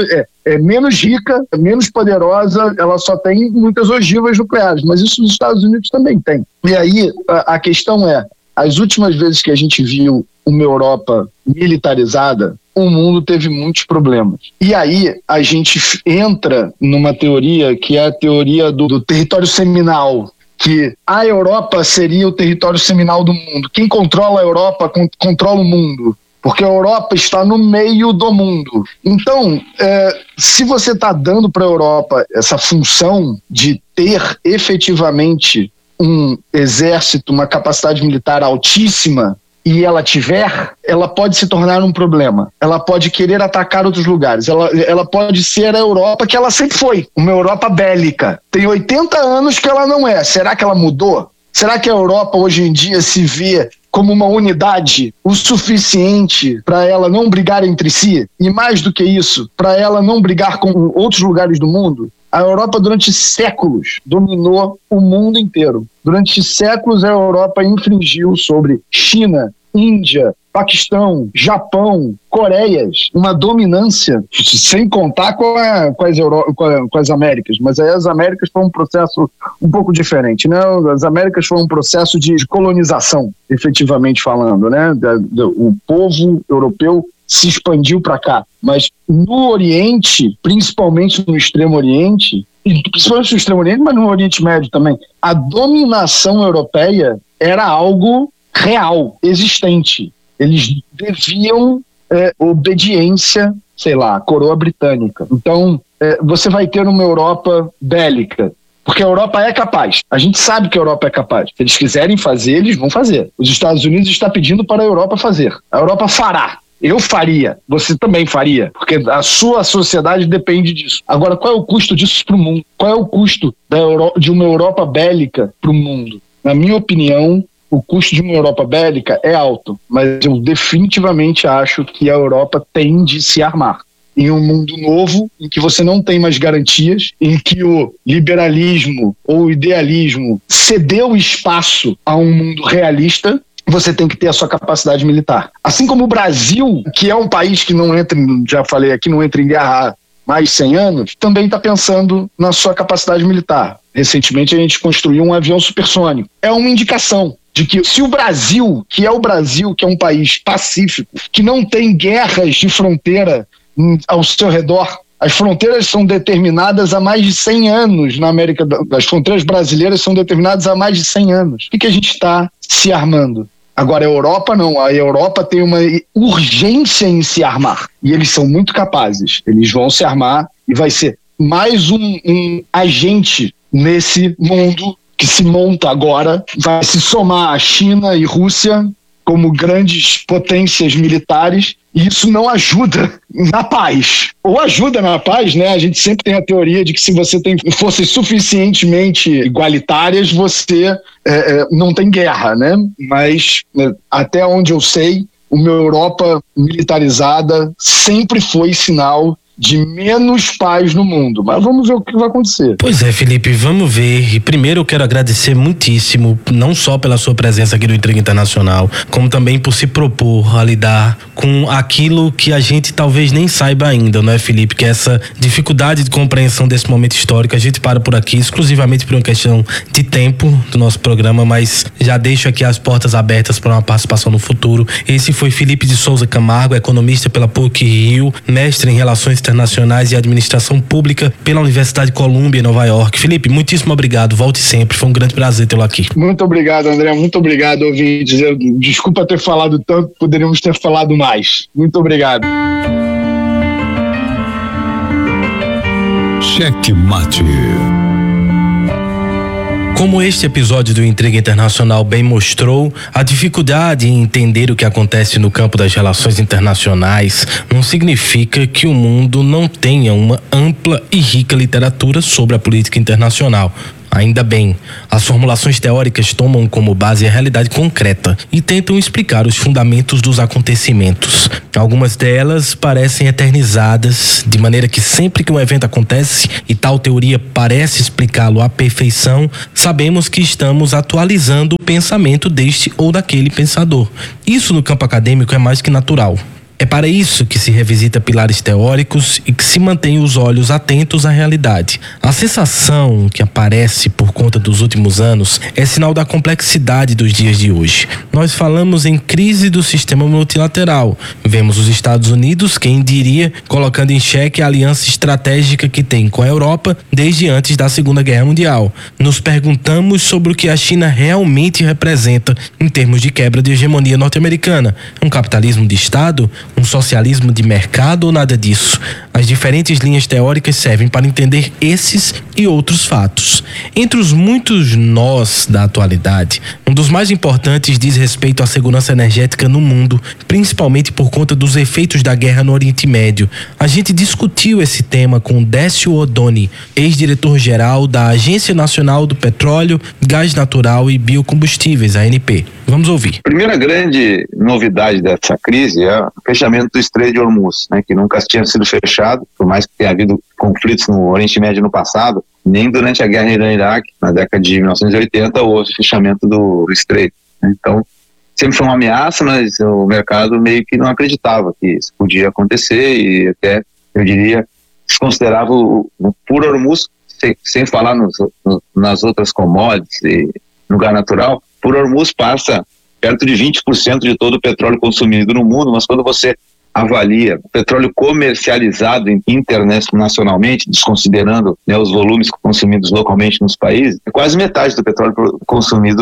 menos rica, menos poderosa, ela só tem muitas ogivas nucleares, mas isso os Estados Unidos também tem. E aí a questão é, as últimas vezes que a gente viu uma Europa militarizada, o mundo teve muitos problemas. E aí a gente entra numa teoria que é a teoria do território seminal, que a Europa seria o território seminal do mundo. Quem controla a Europa controla o mundo, porque a Europa está no meio do mundo. Então, se você está dando para a Europa essa função de ter efetivamente um exército, uma capacidade militar altíssima, e ela pode se tornar um problema. Ela pode querer atacar outros lugares. Ela pode ser a Europa que ela sempre foi, uma Europa bélica. Tem 80 anos que ela não é. Será que ela mudou? Será que a Europa hoje em dia se vê como uma unidade o suficiente para ela não brigar entre si? E mais do que isso, para ela não brigar com outros lugares do mundo? A Europa, durante séculos, dominou o mundo inteiro. Durante séculos, a Europa infringiu sobre China, Índia, Paquistão, Japão, Coreias, uma dominância, sem contar com as Américas. Mas aí as Américas foi um processo um pouco diferente, né? As Américas foi um processo de colonização, efetivamente falando, né? O povo europeu se expandiu para cá. Mas no Oriente, principalmente no Extremo Oriente, e principalmente no Extremo Oriente, mas no Oriente Médio também, a dominação europeia era algo real, existente. Eles deviam obediência, sei lá, à coroa britânica. Então, você vai ter uma Europa bélica, porque a Europa é capaz. A gente sabe que a Europa é capaz. Se eles quiserem fazer, eles vão fazer. Os Estados Unidos estão pedindo para a Europa fazer. A Europa fará. Eu faria, você também faria, porque a sua sociedade depende disso. Agora, qual é o custo disso para o mundo? Qual é o custo de uma Europa bélica para o mundo? Na minha opinião, o custo de uma Europa bélica é alto, mas eu definitivamente acho que a Europa tem de se armar. Em um mundo novo, em que você não tem mais garantias, em que o liberalismo ou o idealismo cedeu espaço a um mundo realista, você tem que ter a sua capacidade militar. Assim como o Brasil, que é um país que não entra, já falei aqui, não entra em guerra há mais de 100 anos, também está pensando na sua capacidade militar. Recentemente a gente construiu um avião supersônico. É uma indicação de que se o Brasil, que é um país pacífico, que não tem guerras de fronteira ao seu redor, as fronteiras são determinadas há mais de 100 anos na América, as fronteiras brasileiras são determinadas há mais de 100 anos. Por que a gente está se armando? Agora, a Europa não. A Europa tem uma urgência em se armar. E eles são muito capazes. Eles vão se armar e vai ser mais um agente nesse mundo que se monta agora. Vai se somar a China e Rússia como grandes potências militares. E isso não ajuda na paz. Ou ajuda na paz, né? A gente sempre tem a teoria de que se você tem forças suficientemente igualitárias, você não tem guerra, né? Mas até onde eu sei, uma Europa militarizada sempre foi sinal de menos paz no mundo. Mas vamos ver o que vai acontecer. Pois é, Felipe, vamos ver. E primeiro eu quero agradecer muitíssimo, não só pela sua presença aqui no Intriga Internacional, como também por se propor a lidar com aquilo que a gente talvez nem saiba ainda, não é, Felipe? Que é essa dificuldade de compreensão desse momento histórico. A gente para por aqui exclusivamente por uma questão de tempo do nosso programa, mas já deixo aqui as portas abertas para uma participação no futuro. Esse foi Felipe de Souza Camargo, economista pela PUC Rio, mestre em Relações Internacionais e Administração Pública pela Universidade Columbia, em Nova York. Felipe, muitíssimo obrigado. Volte sempre. Foi um grande prazer tê-lo aqui. Muito obrigado, André. Muito obrigado, ouvintes. Desculpa ter falado tanto, poderíamos ter falado mais. Muito obrigado. Cheque Mate. Como este episódio do Intriga Internacional bem mostrou, a dificuldade em entender o que acontece no campo das relações internacionais não significa que o mundo não tenha uma ampla e rica literatura sobre a política internacional. Ainda bem, as formulações teóricas tomam como base a realidade concreta e tentam explicar os fundamentos dos acontecimentos. Algumas delas parecem eternizadas, de maneira que sempre que um evento acontece e tal teoria parece explicá-lo à perfeição, sabemos que estamos atualizando o pensamento deste ou daquele pensador. Isso no campo acadêmico é mais que natural. É para isso que se revisita pilares teóricos e que se mantém os olhos atentos à realidade. A sensação que aparece por conta dos últimos anos é sinal da complexidade dos dias de hoje. Nós falamos em crise do sistema multilateral. Vemos os Estados Unidos, quem diria, colocando em xeque a aliança estratégica que tem com a Europa desde antes da Segunda Guerra Mundial. Nos perguntamos sobre o que a China realmente representa em termos de quebra de hegemonia norte-americana. Um capitalismo de Estado? Um socialismo de mercado ou nada disso? As diferentes linhas teóricas servem para entender esses e outros fatos. Entre os muitos nós da atualidade, um dos mais importantes diz respeito à segurança energética no mundo, principalmente por conta dos efeitos da guerra no Oriente Médio. A gente discutiu esse tema com Décio Odoni, ex-diretor-geral da Agência Nacional do Petróleo, Gás Natural e Biocombustíveis, ANP. Vamos ouvir. A primeira grande novidade dessa crise é o fechamento do Estreito de Hormuz, que nunca tinha sido fechado, por mais que tenha havido conflitos no Oriente Médio no passado, nem durante a guerra Irã-Iraque, na década de 1980, houve fechamento do Estreito. Então, sempre foi uma ameaça, mas o mercado meio que não acreditava que isso podia acontecer e até, eu diria, desconsiderava o puro Hormuz, sem falar nas outras commodities e no gás natural. Por Hormuz passa perto de 20% de todo o petróleo consumido no mundo, mas quando você avalia o petróleo comercializado internacionalmente, desconsiderando os volumes consumidos localmente nos países, é quase metade do petróleo consumido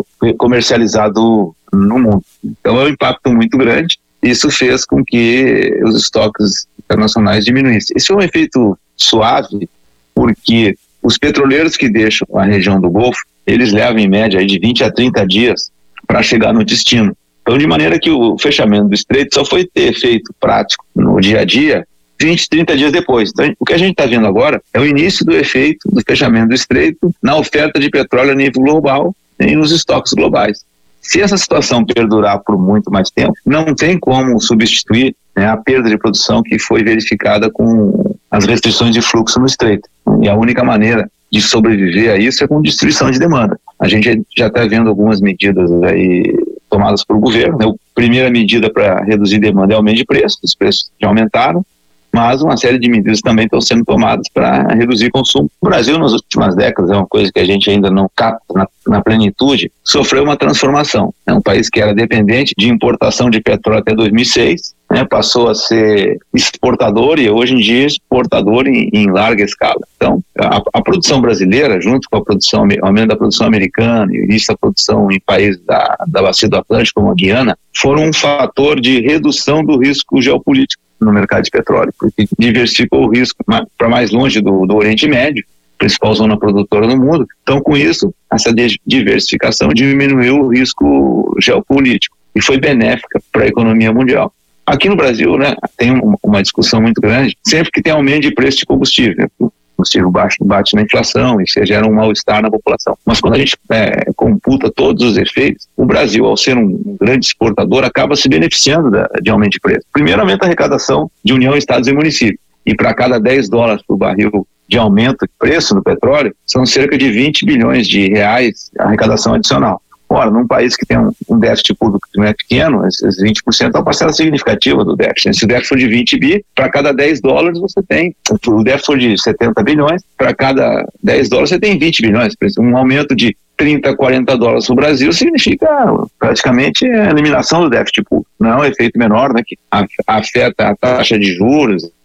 comercializado no mundo. Então é um impacto muito grande. Isso fez com que os estoques internacionais diminuíssem. Esse é um efeito suave, porque os petroleiros que deixam a região do Golfo, eles levam em média de 20 a 30 dias para chegar no destino. Então, de maneira que o fechamento do Estreito só foi ter efeito prático no dia a dia 20, 30 dias depois. Então, o que a gente está vendo agora é o início do efeito do fechamento do Estreito na oferta de petróleo a nível global e nos estoques globais. Se essa situação perdurar por muito mais tempo, não tem como substituir a perda de produção que foi verificada com as restrições de fluxo no Estreito. E a única maneira de sobreviver a isso é com destruição de demanda. A gente já está vendo algumas medidas aí tomadas pelo governo. A primeira medida para reduzir demanda é o aumento de preço, os preços já aumentaram, mas uma série de medidas também estão sendo tomadas para reduzir o consumo. O Brasil, nas últimas décadas, é uma coisa que a gente ainda não capta na plenitude, sofreu uma transformação. É um país que era dependente de importação de petróleo até 2006, passou a ser exportador e hoje em dia exportador em larga escala. Então, a produção brasileira, junto com o aumento da produção americana e o início da produção em países da Bacia do Atlântico, como a Guiana, foram um fator de redução do risco geopolítico no mercado de petróleo, porque diversificou o risco para mais longe do Oriente Médio, principal zona produtora do mundo. Então, com isso, essa diversificação diminuiu o risco geopolítico e foi benéfica para a economia mundial. Aqui no Brasil, tem uma discussão muito grande, sempre que tem aumento de preço de combustível, o combustível bate na inflação e isso gera um mal-estar na população. Mas quando a gente computa todos os efeitos, o Brasil, ao ser um grande exportador, acaba se beneficiando de aumento de preço. Primeiro, aumenta a arrecadação de União, Estados e municípios. E para cada $10 por barril de aumento de preço no petróleo, são cerca de 20 bilhões de reais de arrecadação adicional. Ora, num país que tem um déficit público que não é pequeno, esses 20% é uma parcela significativa do déficit. Se o déficit for de 20 bi, para cada $10 você tem, o déficit for de 70 bilhões, para cada $10 você tem 20 bilhões. Um aumento de 30, $40 no Brasil significa praticamente a eliminação do déficit público. Não é um efeito menor, que afeta a taxa de juros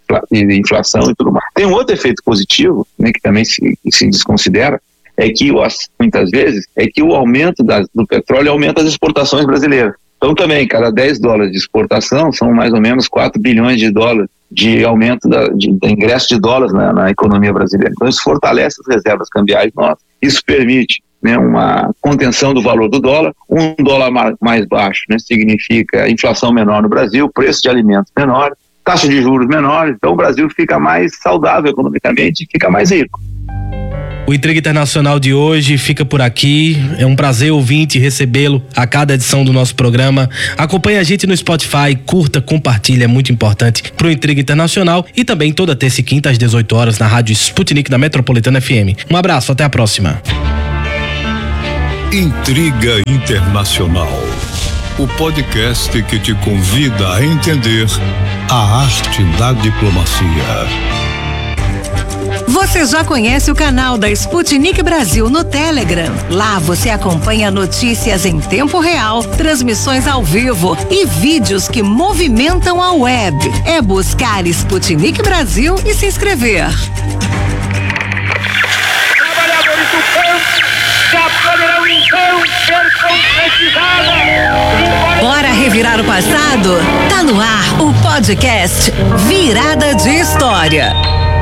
inflação e tudo mais. Tem um outro efeito positivo, né, que também se desconsidera, é que muitas vezes o aumento do petróleo aumenta as exportações brasileiras. Então também, cada $10 de exportação são mais ou menos 4 bilhões de dólares de aumento de ingresso de dólares na economia brasileira. Então isso fortalece as reservas cambiais nossas. Isso permite, né, uma contenção do valor do dólar. Um dólar mais baixo, né, significa inflação menor no Brasil, preço de alimentos menor, taxa de juros menor. Então o Brasil fica mais saudável economicamente e fica mais rico. O Intriga Internacional de hoje fica por aqui. É um prazer ouvinte recebê-lo a cada edição do nosso programa. Acompanhe a gente no Spotify, curta, compartilha, é muito importante pro Intriga Internacional, e também toda terça e quinta às 18 horas na Rádio Sputnik da Metropolitana FM. Um abraço, até a próxima. Intriga Internacional, o podcast que te convida a entender a arte da diplomacia. Você já conhece o canal da Sputnik Brasil no Telegram? Lá você acompanha notícias em tempo real, transmissões ao vivo e vídeos que movimentam a web. É buscar Sputnik Brasil e se inscrever. Trabalhadores do campo já poderão então ser concretizados. Bora revirar o passado? Tá no ar o podcast Virada de História.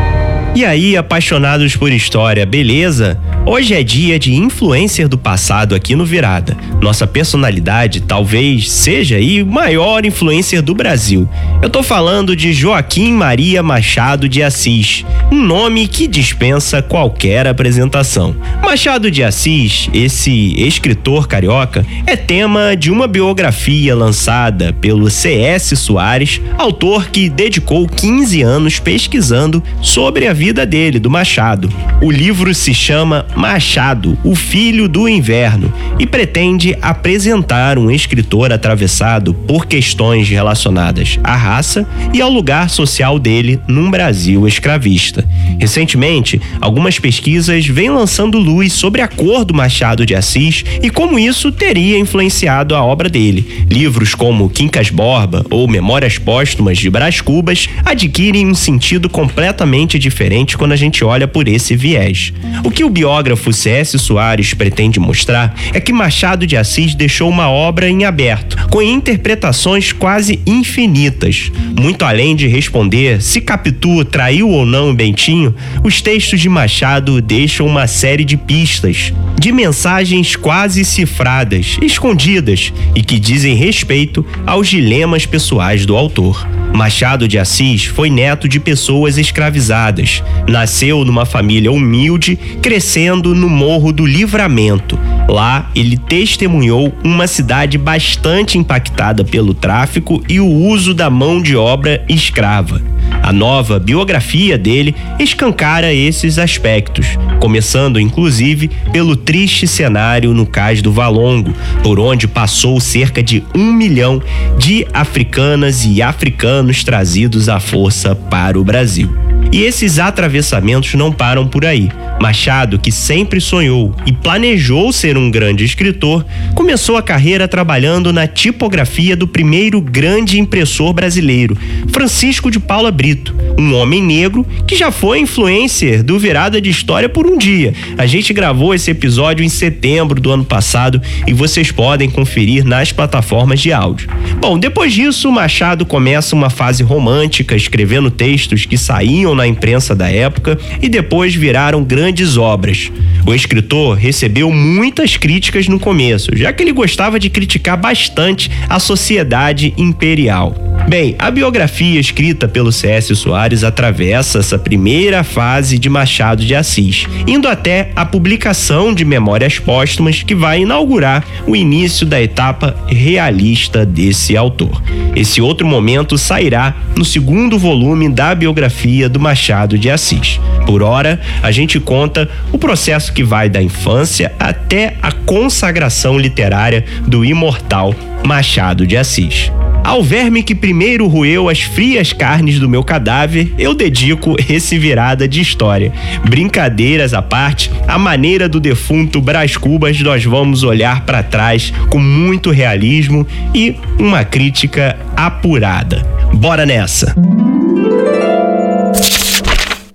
E aí, apaixonados por história, beleza? Hoje é dia de influencer do passado aqui no Virada. Nossa personalidade talvez seja aí o maior influencer do Brasil. Eu tô falando de Joaquim Maria Machado de Assis, um nome que dispensa qualquer apresentação. Machado de Assis, esse escritor carioca, é tema de uma biografia lançada pelo C.S. Soares, autor que dedicou 15 anos pesquisando sobre a vida dele, do Machado. O livro se chama Machado, o Filho do Inverno, e pretende apresentar um escritor atravessado por questões relacionadas à raça e ao lugar social dele num Brasil escravista. Recentemente, algumas pesquisas vêm lançando luz sobre a cor do Machado de Assis e como isso teria influenciado a obra dele. Livros como Quincas Borba ou Memórias Póstumas de Brás Cubas adquirem um sentido completamente diferente quando a gente olha por esse viés. O que o biógrafo C.S. Soares pretende mostrar é que Machado de Assis deixou uma obra em aberto, com interpretações quase infinitas. Muito além de responder se Capitu traiu ou não Bentinho, os textos de Machado deixam uma série de pistas, de mensagens quase cifradas, escondidas e que dizem respeito aos dilemas pessoais do autor. Machado de Assis foi neto de pessoas escravizadas. Nasceu numa família humilde, crescendo no Morro do Livramento. Lá, ele testemunhou uma cidade bastante impactada pelo tráfico e o uso da mão de obra escrava. A nova biografia dele escancara esses aspectos, começando inclusive pelo triste cenário no Cais do Valongo, por onde passou cerca de 1 milhão de africanas e africanos trazidos à força para o Brasil. E esses atravessamentos não param por aí. Machado, que sempre sonhou e planejou ser um grande escritor, começou a carreira trabalhando na tipografia do primeiro grande impressor brasileiro, Francisco de Paula Brito, um homem negro que já foi influencer do Virada de História por um dia. A gente gravou esse episódio em setembro do ano passado e vocês podem conferir nas plataformas de áudio. Bom, depois disso, Machado começa uma fase romântica, escrevendo textos que saíam na imprensa da época e depois viraram grandes obras. O escritor recebeu muitas críticas no começo, já que ele gostava de criticar bastante a sociedade imperial. Bem, a biografia escrita pelo C.S. Soares atravessa essa primeira fase de Machado de Assis, indo até a publicação de Memórias Póstumas, que vai inaugurar o início da etapa realista desse autor. Esse outro momento sairá no segundo volume da biografia do Machado de Assis. Por hora, a gente conta o processo que vai da infância até a consagração literária do imortal Machado de Assis. Ao verme que primeiro roeu as frias carnes do meu cadáver, eu dedico esse Virada de História. Brincadeiras à parte, a maneira do defunto Brás Cubas nós vamos olhar para trás com muito realismo e uma crítica apurada. Bora nessa!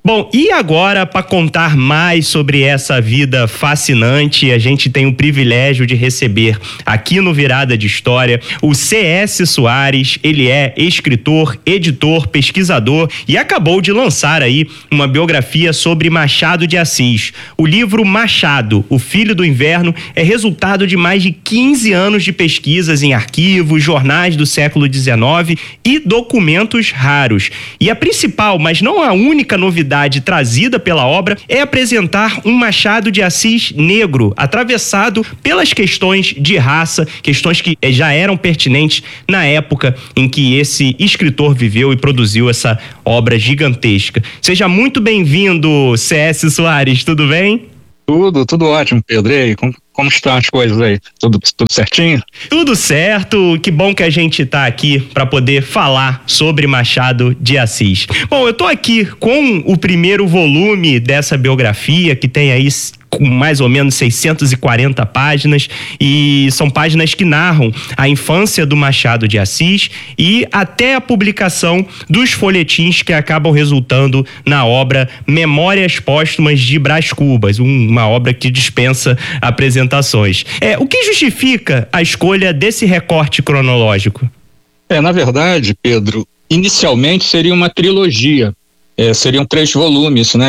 Bom, e agora, para contar mais sobre essa vida fascinante, a gente tem o privilégio de receber aqui no Virada de História o C.S. Soares. Ele é escritor, editor, pesquisador e acabou de lançar aí uma biografia sobre Machado de Assis. O livro Machado, o Filho do Inverno, é resultado de mais de 15 anos de pesquisas em arquivos, jornais do século XIX e documentos raros. E a principal, mas não a única novidade trazida pela obra é apresentar um Machado de Assis negro, atravessado pelas questões de raça, questões que já eram pertinentes na época em que esse escritor viveu e produziu essa obra gigantesca. Seja muito bem-vindo, C.S. Soares, tudo bem? Tudo ótimo, Pedro. E aí, como estão as coisas aí? Tudo certinho? Tudo certo, que bom que a gente está aqui para poder falar sobre Machado de Assis. Bom, eu tô aqui com o primeiro volume dessa biografia, que tem aí com mais ou menos 640 páginas, e são páginas que narram a infância do Machado de Assis e até a publicação dos folhetins que acabam resultando na obra Memórias Póstumas de Brás Cubas, uma obra que dispensa apresentações. O que justifica a escolha desse recorte cronológico? Na verdade, Pedro, inicialmente seria uma trilogia. Seriam 3 volumes, né?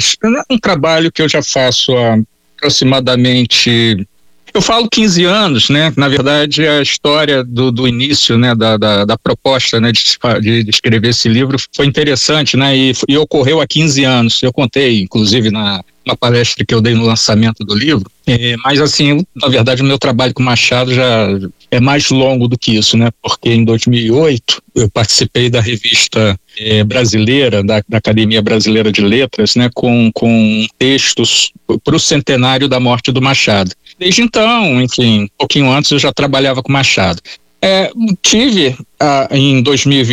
Um trabalho que eu já faço há aproximadamente, eu falo 15 anos, né? Na verdade, a história do início, né? Da proposta, né? De escrever esse livro foi interessante, né? E ocorreu há 15 anos. Eu contei, inclusive, na palestra que eu dei no lançamento do livro. Mas, assim, na verdade, o meu trabalho com Machado já é mais longo do que isso, né? Porque em 2008 eu participei da revista brasileira, da Academia Brasileira de Letras, né? Com textos para o centenário da morte do Machado. Desde então, enfim, um pouquinho antes eu já trabalhava com Machado. Tive em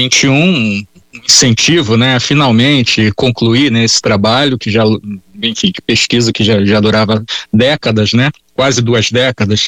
2021 incentivo, né, a finalmente concluir, né, esse trabalho que já, enfim, pesquisa que já durava décadas, né, quase 2 décadas,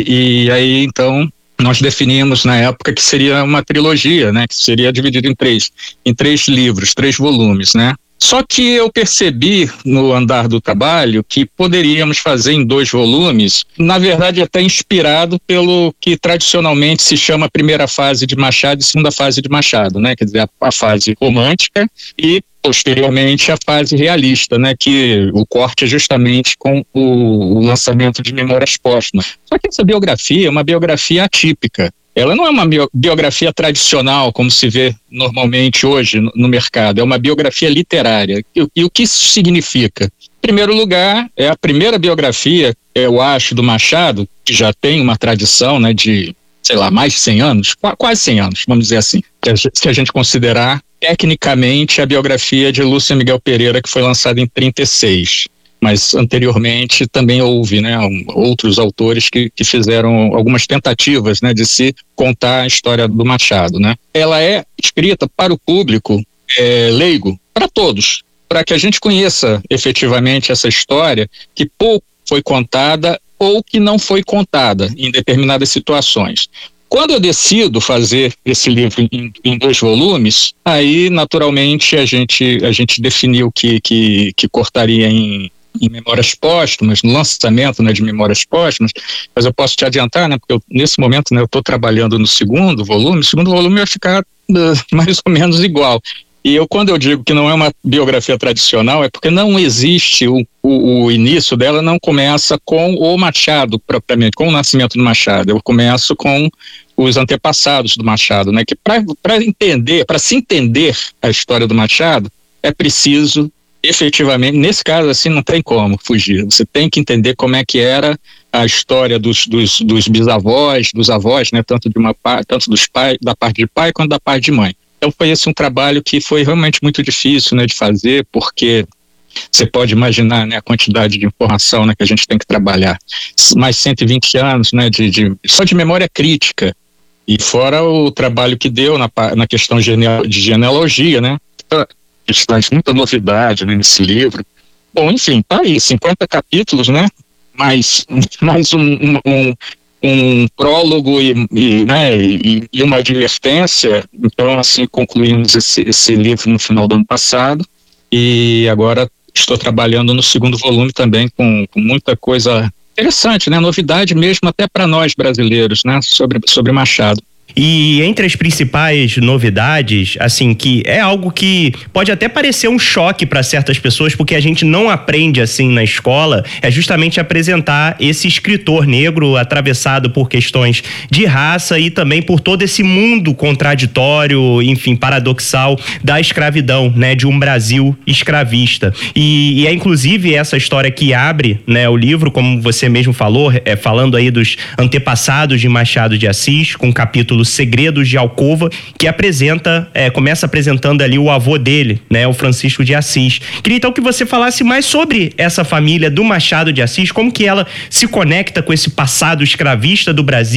e aí então nós definimos na época que seria uma trilogia, né, que seria dividido em três livros, 3 volumes, né. Só que eu percebi no andar do trabalho que poderíamos fazer em 2 volumes, na verdade até inspirado pelo que tradicionalmente se chama primeira fase de Machado e segunda fase de Machado, né? Quer dizer, a fase romântica e posteriormente a fase realista, né? Que o corte é justamente com o lançamento de Memórias Póstumas. Só que essa biografia é uma biografia atípica. Ela não é uma biografia tradicional, como se vê normalmente hoje no mercado. É uma biografia literária. E o que isso significa? Em primeiro lugar, é a primeira biografia, eu acho, do Machado, que já tem uma tradição, né, de, sei lá, mais de 100 anos, quase 100 anos, vamos dizer assim. Se a gente considerar, tecnicamente, a biografia de Lúcia Miguel Pereira, que foi lançada em 1936. Mas anteriormente também houve, né, outros autores que fizeram algumas tentativas, né, de se contar a história do Machado, né. Ela é escrita para o público leigo, para todos, para que a gente conheça efetivamente essa história que pouco foi contada ou que não foi contada em determinadas situações. Quando eu decido fazer esse livro em 2 volumes, aí naturalmente a gente definiu que cortaria em Memórias Póstumas, no lançamento, né, de Memórias Póstumas, mas eu posso te adiantar, né, porque nesse momento, né, eu estou trabalhando no segundo volume. O segundo volume vai ficar mais ou menos igual. E quando eu digo que não é uma biografia tradicional, é porque não existe, o início dela não começa com o Machado propriamente, com o nascimento do Machado. Eu começo com os antepassados do Machado, né, que para se entender a história do Machado, é preciso efetivamente, nesse caso assim, não tem como fugir. Você tem que entender como é que era a história dos bisavós, dos avós, né, tanto dos pais, da parte de pai quanto da parte de mãe. Então foi esse um trabalho que foi realmente muito difícil, né, de fazer, porque você pode imaginar, né, a quantidade de informação, né, que a gente tem que trabalhar. Mais 120 anos, né, só de memória crítica, e fora o trabalho que deu na questão de genealogia, né, traz muita novidade, né, nesse livro. Bom, enfim, tá aí, 50 capítulos, né? Mais um prólogo e uma advertência. Então, assim, concluímos esse livro no final do ano passado. e agora estou trabalhando no segundo volume também com muita coisa interessante, né? Novidade mesmo até para nós brasileiros, né? Sobre Machado. E entre as principais novidades, assim, que é algo que pode até parecer um choque para certas pessoas, porque a gente não aprende assim na escola, é justamente apresentar esse escritor negro atravessado por questões de raça e também por todo esse mundo contraditório, enfim, paradoxal da escravidão, né, de um Brasil escravista. E é inclusive essa história que abre, né, o livro, como você mesmo falou, falando aí dos antepassados de Machado de Assis, com o capítulo Segredos de Alcova, que começa apresentando ali o avô dele, né, o Francisco de Assis. Queria então que você falasse mais sobre essa família do Machado de Assis, como que ela se conecta com esse passado escravista do Brasil